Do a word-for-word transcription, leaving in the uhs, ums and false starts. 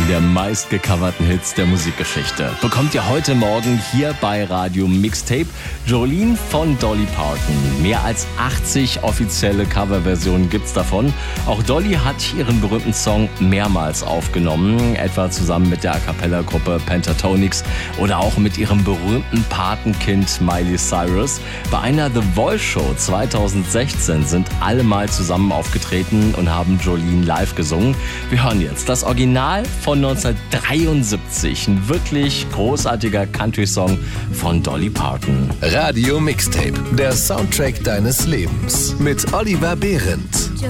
der meistgecoverten Hits der Musikgeschichte. Bekommt ihr heute Morgen hier bei Radio Mixtape. Jolene von Dolly Parton. Mehr als achtzig offizielle Coverversionen gibt's davon. Auch Dolly hat ihren berühmten Song mehrmals aufgenommen, etwa zusammen mit der A-Cappella-Gruppe Pentatonix oder auch mit ihrem berühmten Patenkind Miley Cyrus. Bei einer The Voice Show zweitausendsechzehn sind alle mal zusammen aufgetreten und haben Jolene live gesungen. Wir hören jetzt das Original von neunzehnhundertdreiundsiebzig. Ein wirklich großartiger Country-Song von Dolly Parton. Radio Mixtape, der Soundtrack deines Lebens mit Oliver Behrendt.